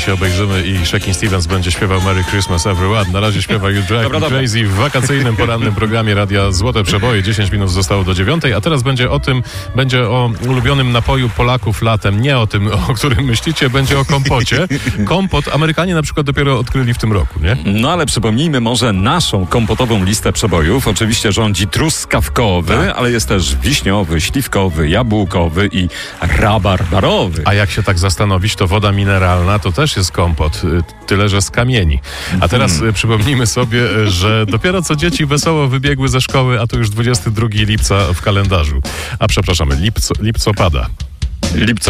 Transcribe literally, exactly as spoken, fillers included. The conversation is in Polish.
się obejrzymy i Shakin' Stevens będzie śpiewał Merry Christmas Everyone. Na razie śpiewa You Drive Dobra, Me dobra. Crazy w wakacyjnym, porannym programie Radia Złote Przeboje. dziesięć minut zostało do dziewiątej, a teraz będzie o tym, będzie o ulubionym napoju Polaków latem. Nie o tym, o którym myślicie, będzie o kompocie. Kompot Amerykanie na przykład dopiero odkryli w tym roku, nie? No ale przypomnijmy może naszą kompotową listę przebojów. Oczywiście rządzi truskawkowy, Tak. ale jest też wiśniowy, śliwkowy, jabłkowy i rabarbarowy. A jak się tak zastanowić, to woda mineralna to też jest kompot, y, tyle że z kamieni. A teraz Hmm. y, przypomnijmy sobie, y, że dopiero co dzieci wesoło wybiegły ze szkoły, a to już dwudziestego drugiego lipca w kalendarzu. A przepraszamy, lipco, lipcopada. Lipco